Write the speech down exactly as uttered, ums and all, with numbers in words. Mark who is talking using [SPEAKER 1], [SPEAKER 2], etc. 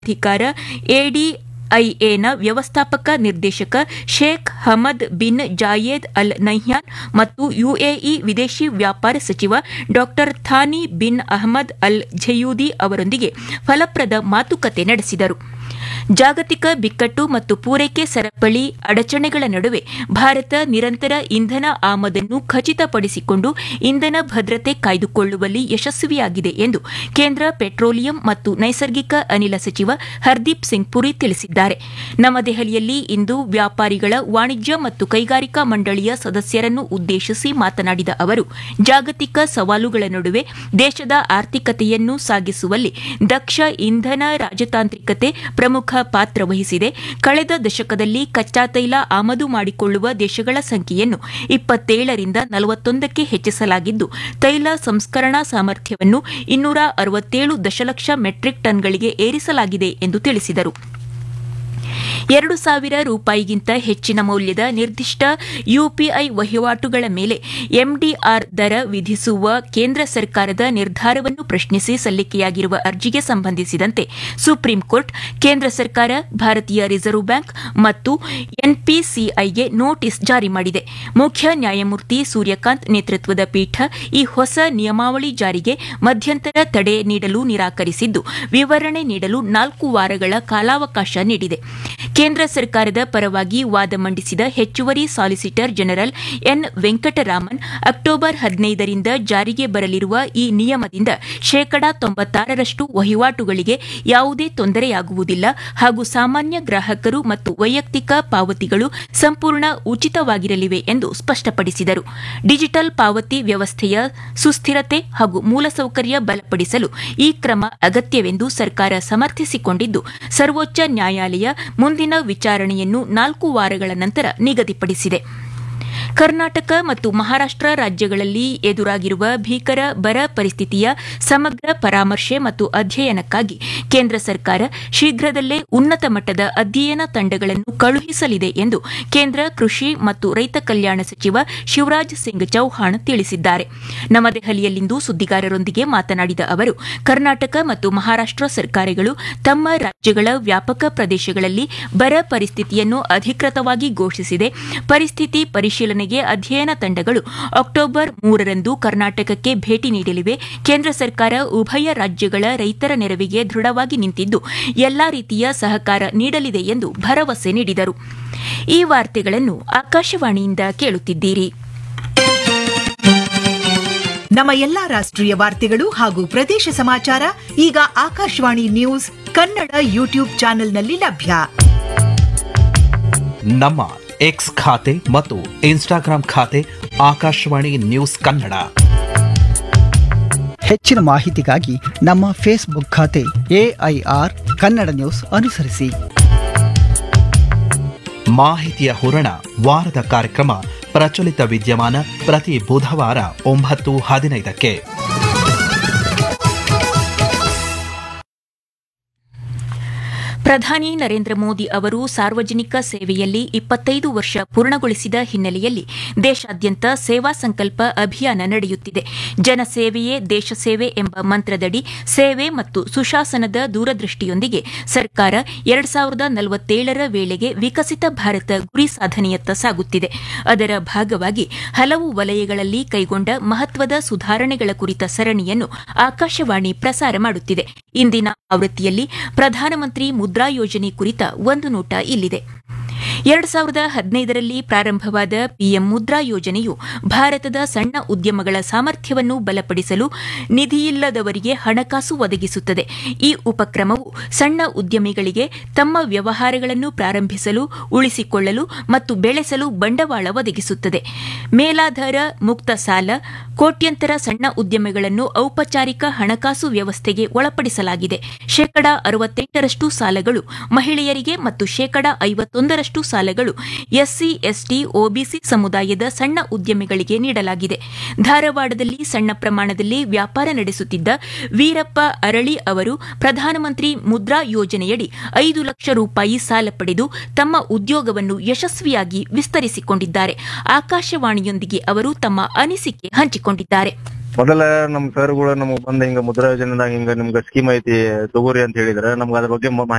[SPEAKER 1] ಪ್ರಾಧಿಕಾರ ಎಡಿಐಎನ ವ್ಯವಸ್ಥಾಪಕ ನಿರ್ದೇಶಕ Sheikh Hamad bin ಜಾಯೇದ್ Al Nahyan ಮತ್ತು ಯುಎಇ ವಿದೇಶಿ ವ್ಯಾಪಾರ ಸಚಿವ ಡಾ ಥಾನಿ ಬಿನ್ ಅಹಮದ್ ಅಲ್ ಝಯೂದಿ ಅವರೊಂದಿಗೆ ಫಲಪ್ರದ ಮಾತುಕತೆ ನಡೆಸಿದರು. ಜಾಗತಿಕ ಬಿಕ್ಕಟ್ಟು ಮತ್ತು ಪೂರೈಕೆ ಸರಪಳಿ ಅಡಚಣೆಗಳ ನಡುವೆ ಭಾರತ ನಿರಂತರ ಇಂಧನ ಆಮದನ್ನು ಖಚಿತಪಡಿಸಿಕೊಂಡು ಇಂಧನ ಭದ್ರತೆ ಕಾಯ್ದುಕೊಳ್ಳುವಲ್ಲಿ ಯಶಸ್ವಿಯಾಗಿದೆ ಎಂದು ಕೇಂದ್ರ ಪೆಟ್ರೋಲಿಯಂ ಮತ್ತು ನೈಸರ್ಗಿಕ ಅನಿಲ ಸಚಿವ ಹರ್ದೀಪ್ ಸಿಂಗ್ ಪುರಿ ತಿಳಿಸಿದ್ದಾರೆ. ನವದೆಹಲಿಯಲ್ಲಿ ಇಂದು ವ್ಯಾಪಾರಿಗಳ ವಾಣಿಜ್ಯ ಮತ್ತು ಕೈಗಾರಿಕಾ ಮಂಡಳಿಯ ಸದಸ್ಯರನ್ನು ಉದ್ದೇಶಿಸಿ ಮಾತನಾಡಿದ ಅವರು, ಜಾಗತಿಕ ಸವಾಲುಗಳ ನಡುವೆ ದೇಶದ ಆರ್ಥಿಕತೆಯನ್ನು ಸಾಗಿಸುವಲ್ಲಿ ದಕ್ಷ ಇಂಧನ ರಾಜತಾಂತ್ರಿಕತೆ ಪ್ರಮುಖ ಪಾತ್ರ ವಹಿಸಿದೆ. ಕಳೆದ ದಶಕದಲ್ಲಿ ಕಚ್ಚಾ ತೈಲ ಆಮದು ಮಾಡಿಕೊಳ್ಳುವ ದೇಶಗಳ ಸಂಖ್ಯೆಯನ್ನು ಇಪ್ಪತ್ತೇಳರಿಂದ ನಲವತ್ತೊಂದಕ್ಕೆ ಹೆಚ್ಚಿಸಲಾಗಿದ್ದು, ತೈಲ ಸಂಸ್ಕರಣಾ ಸಾಮರ್ಥ್ಯವನ್ನು ಇನ್ನೂರ ಅರವತ್ತೇಳು ದಶಲಕ್ಷ ಮೆಟ್ರಿಕ್ ಟನ್ಗಳಿಗೆ ಏರಿಸಲಾಗಿದೆ ಎಂದು ತಿಳಿಸಿದರು. ಎರಡು ಸಾವಿರ ರೂಪಾಯಿಗಿಂತ ಹೆಚ್ಚಿನ ಮೌಲ್ಯದ ನಿರ್ದಿಷ್ಟ ಯುಪಿಐ ವಹಿವಾಟುಗಳ ಮೇಲೆ ಎಂಡಿಆರ್ ದರ ವಿಧಿಸುವ ಕೇಂದ್ರ ಸರ್ಕಾರದ ನಿರ್ಧಾರವನ್ನು ಪ್ರಶ್ನಿಸಿ ಸಲ್ಲಿಕೆಯಾಗಿರುವ ಅರ್ಜಿಗೆ ಸಂಬಂಧಿಸಿದಂತೆ ಸುಪ್ರೀಂ ಕೋರ್ಟ್ ಕೇಂದ್ರ ಸರ್ಕಾರ, ಭಾರತೀಯ ರಿಸರ್ವ್ ಬ್ಯಾಂಕ್ ಮತ್ತು ಎನ್ಪಿಸಿಐಗೆ ನೋಟಿಸ್ ಜಾರಿ ಮಾಡಿದೆ. ಮುಖ್ಯ ನ್ಯಾಯಮೂರ್ತಿ ಸೂರ್ಯಕಾಂತ್ ನೇತೃತ್ವದ ಪೀಠ ಈ ಹೊಸ ನಿಯಮಾವಳಿ ಜಾರಿಗೆ ಮಧ್ಯಂತರ ತಡೆ ನೀಡಲು ನಿರಾಕರಿಸಿದ್ದು, ವಿವರಣೆ ನೀಡಲು ನಾಲ್ಕು ವಾರಗಳ ಕಾಲಾವಕಾಶ ನೀಡಿದೆ. ಕೇಂದ್ರ ಸರ್ಕಾರದ ಪರವಾಗಿ ವಾದ ಮಂಡಿಸಿದ ಹೆಚ್ಚುವರಿ solicitor general N Venkataraman, October ಹದಿನೈದರಿಂದ ಜಾರಿಗೆ ಬರಲಿರುವ ಈ ನಿಯಮದಿಂದ ಶೇಕಡಾ ತೊಂಬತ್ತಾರರಷ್ಟು ವಹಿವಾಟುಗಳಿಗೆ ಯಾವುದೇ ತೊಂದರೆಯಾಗುವುದಿಲ್ಲ ಹಾಗೂ ಸಾಮಾನ್ಯ ಗ್ರಾಹಕರು ಮತ್ತು ವೈಯಕ್ತಿಕ ಪಾವತಿಗಳು ಸಂಪೂರ್ಣ ಉಚಿತವಾಗಿರಲಿವೆ ಎಂದು ಸ್ಪಷ್ಟಪಡಿಸಿದರು. ಡಿಜಿಟಲ್ ಪಾವತಿ ವ್ಯವಸ್ಥೆಯ ಸುಸ್ಥಿರತೆ ಹಾಗೂ ಮೂಲಸೌಕರ್ಯ ಬಲಪಡಿಸಲು ಈ ಕ್ರಮ ಅಗತ್ಯವೆಂದು ಸರ್ಕಾರ ಸಮರ್ಥಿಸಿಕೊಂಡಿದ್ದು, ಸರ್ವೋಚ್ಚ ನ್ಯಾಯಾಲಯ ಮುಂದಿನ ವಿಚಾರಣೆಯನ್ನು ನಾಲ್ಕು ವಾರಗಳ ನಂತರ ನಿಗದಿಪಡಿಸಿದೆ. ಕರ್ನಾಟಕ ಮತ್ತು ಮಹಾರಾಷ್ಟ್ರ ರಾಜ್ಯಗಳಲ್ಲಿ ಎದುರಾಗಿರುವ ಭೀಕರ ಬರ ಪರಿಸ್ಥಿತಿಯ ಸಮಗ್ರ ಪರಾಮರ್ಶೆ ಮತ್ತು ಅಧ್ಯಯನಕ್ಕಾಗಿ ಕೇಂದ್ರ ಸರ್ಕಾರ ಶೀಘ್ರದಲ್ಲೇ ಉನ್ನತ ಮಟ್ಟದ ಅಧ್ಯಯನ ತಂಡಗಳನ್ನು ಕಳುಹಿಸಲಿದೆ ಎಂದು ಕೇಂದ್ರ ಕೃಷಿ ಮತ್ತು ರೈತ ಕಲ್ಯಾಣ ಸಚಿವ ಶಿವರಾಜ್ ಸಿಂಗ್ ಚೌಹಾಣ್ ತಿಳಿಸಿದ್ದಾರೆ. ನವದೆಹಲಿಯಲ್ಲಿಂದು ಸುದ್ದಿಗಾರರೊಂದಿಗೆ ಮಾತನಾಡಿದ ಅವರು, ಕರ್ನಾಟಕ ಮತ್ತು ಮಹಾರಾಷ್ಟ್ರ ಸರ್ಕಾರಗಳು ತಮ್ಮ ರಾಜ್ಯಗಳ ವ್ಯಾಪಕ ಪ್ರದೇಶಗಳಲ್ಲಿ ಬರ ಪರಿಸ್ಥಿತಿಯನ್ನು ಅಧಿಕೃತವಾಗಿ ಘೋಷಿಸಿದೆ. ಪರಿಸ್ಥಿತಿ ಪರಿಶೀಲನೆಗೆ ಅಧ್ಯಯನ ತಂಡಗಳು ಅಕ್ಟೋಬರ್ ಮೂರರಂದು ಕರ್ನಾಟಕಕ್ಕೆ ಭೇಟಿ ನೀಡಲಿವೆ. ಕೇಂದ್ರ ಸರ್ಕಾರ ಉಭಯ ರಾಜ್ಯಗಳ ರೈತರ ನೆರವಿಗೆ ದೃಢವಾಗಿ ನಿಂತಿದ್ದು, ಎಲ್ಲಾ ರೀತಿಯ ಸಹಕಾರ ನೀಡಲಿದೆ ಎಂದು ಭರವಸೆ ನೀಡಿದರು. ಈ ವಾರ್ತೆಗಳನ್ನು ಆಕಾಶವಾಣಿಯಿಂದ ಕೇಳುತ್ತಿದ್ದೀರಿ.
[SPEAKER 2] ನಮ್ಮ ಎಲ್ಲಾ ರಾಷ್ಟ್ರೀಯ ವಾರ್ತೆಗಳು ಹಾಗೂ ಪ್ರದೇಶ ಸಮಾಚಾರ ಈಗ ಆಕಾಶವಾಣಿ ನ್ಯೂಸ್ ಕನ್ನಡ ಯೂಟ್ಯೂಬ್ ಚಾನೆಲ್ನಲ್ಲಿ ಲಭ್ಯ.
[SPEAKER 3] ನಮ್ಮ ಎಕ್ಸ್ ಖಾತೆ ಮತ್ತು ಇನ್ಸ್ಟಾಗ್ರಾಂ ಖಾತೆ ಆಕಾಶವಾಣಿ ನ್ಯೂಸ್ ಕನ್ನಡ.
[SPEAKER 4] ಹೆಚ್ಚಿನ ಮಾಹಿತಿಗಾಗಿ ನಮ್ಮ ಫೇಸ್ಬುಕ್ ಖಾತೆ ಎಐಆರ್ ಕನ್ನಡ ನ್ಯೂಸ್ ಅನುಸರಿಸಿ.
[SPEAKER 3] ಮಾಹಿತಿಯ ಹೂರಣ ವಾರದ ಕಾರ್ಯಕ್ರಮ ಪ್ರಚಲಿತ ವಿದ್ಯಮಾನ ಪ್ರತಿ ಬುಧವಾರ ಒಂಬತ್ತು ಹದಿನೈದಕ್ಕೆ.
[SPEAKER 1] ಪ್ರಧಾನಿ ನರೇಂದ್ರ ಮೋದಿ ಅವರು ಸಾರ್ವಜನಿಕ ಸೇವೆಯಲ್ಲಿ ಇಪ್ಪತ್ತೈದು ವರ್ಷ ಪೂರ್ಣಗೊಳಿಸಿದ ಹಿನ್ನೆಲೆಯಲ್ಲಿ ದೇಶಾದ್ಯಂತ ಸೇವಾ ಸಂಕಲ್ಪ ಅಭಿಯಾನ ನಡೆಯುತ್ತಿದೆ. ಜನಸೇವೆಯೇ ದೇಶ ಸೇವೆ ಎಂಬ ಮಂತ್ರದಡಿ ಸೇವೆ ಮತ್ತು ಸುಶಾಸನದ ದೂರದೃಷ್ಟಿಯೊಂದಿಗೆ ಸರ್ಕಾರ ಎರಡು ಸಾವಿರದ ನಲವತ್ತೇಳರ ವೇಳೆಗೆ ವಿಕಸಿತ ಭಾರತ ಗುರಿ ಸಾಧನೆಯತ್ತ ಸಾಗುತ್ತಿದೆ. ಅದರ ಭಾಗವಾಗಿ ಹಲವು ವಲಯಗಳಲ್ಲಿ ಕೈಗೊಂಡ ಮಹತ್ವದ ಸುಧಾರಣೆಗಳ ಕುರಿತ ಸರಣಿಯನ್ನು ಆಕಾಶವಾಣಿ ಪ್ರಸಾರ ಮಾಡುತ್ತಿದೆ. ಇಂದಿನ ಆವೃತ್ತಿಯಲ್ಲಿ ಪ್ರಧಾನಮಂತ್ರಿ ಮುದ್ರಾ ಯೋಜನೆ ಕುರಿತ ಒಂದು ನೋಟ ಇಲ್ಲಿದೆ. ಎರಡು ಸಾವಿರದ ಹದಿನೈದರಲ್ಲಿ ಪ್ರಾರಂಭವಾದ ಪಿಎಂ ಮುದ್ರಾ ಯೋಜನೆಯು ಭಾರತದ ಸಣ್ಣ ಉದ್ಯಮಗಳ ಸಾಮರ್ಥ್ಯವನ್ನು ಬಲಪಡಿಸಲು ನಿಧಿಯಿಲ್ಲದವರಿಗೆ ಹಣಕಾಸು ಒದಗಿಸುತ್ತದೆ. ಈ ಉಪಕ್ರಮವು ಸಣ್ಣ ಉದ್ಯಮಿಗಳಿಗೆ ತಮ್ಮ ವ್ಯವಹಾರಗಳನ್ನು ಪ್ರಾರಂಭಿಸಲು, ಉಳಿಸಿಕೊಳ್ಳಲು ಮತ್ತು ಬೆಳೆಸಲು ಬಂಡವಾಳ ಒದಗಿಸುತ್ತದೆ. ಮೇಲಾಧಾರ ಮುಕ್ತ ಸಾಲ, ಕೋಟ್ಯಂತರ ಸಣ್ಣ ಉದ್ಯಮಿಗಳನ್ನು ಔಪಚಾರಿಕ ಹಣಕಾಸು ವ್ಯವಸ್ಥೆಗೆ ಒಳಪಡಿಸಲಾಗಿದೆ. ಶೇಕಡಾ ಅರವತ್ತೆಂಟರಷ್ಟು ಸಾಲಗಳು ಮಹಿಳೆಯರಿಗೆ ಮತ್ತು ಶೇಕಡಾ ಐವತ್ತೊಂದರಷ್ಟು ಸಾಲಗಳು ಎಸ್ಸಿ, ಎಸ್ಟಿ, ಒಬಿಸಿ ಸಮುದಾಯದ ಸಣ್ಣ ಉದ್ಯಮಿಗಳಿಗೆ ನೀಡಲಾಗಿದೆ. ಧಾರವಾಡದಲ್ಲಿ ಸಣ್ಣ ಪ್ರಮಾಣದಲ್ಲಿ ವ್ಯಾಪಾರ ನಡೆಸುತ್ತಿದ್ದ ವೀರಪ್ಪ ಅರಳಿ ಅವರು ಪ್ರಧಾನಮಂತ್ರಿ ಮುದ್ರಾ ಯೋಜನೆಯಡಿ ಐದು ಲಕ್ಷ ರೂಪಾಯಿ ಸಾಲ ಪಡೆದು ತಮ್ಮ ಉದ್ಯೋಗವನ್ನು ಯಶಸ್ವಿಯಾಗಿ ವಿಸ್ತರಿಸಿಕೊಂಡಿದ್ದಾರೆ. ಆಕಾಶವಾಣಿಯೊಂದಿಗೆ ಅವರು ತಮ್ಮ ಅನಿಸಿಕೆ ಹಂಚಿಕೊಂಡಿದ್ದಾರೆ.
[SPEAKER 5] ಮೊದಲ ನಮ್ ಸರ್ಗಳು ನಮಗ್ ಬಂದ ಹಿಂಗ ಮುದ್ರಾ ಯೋಜನೆದಾಗ ಹಿಂಗ ನಿಮ್ಗ ಸ್ಕೀಮ್ ಐತಿ ತಗೋರಿ ಅಂತ ಹೇಳಿದ್ರ ನಮ್ಗ ಅದ್ರ ಬಗ್ಗೆ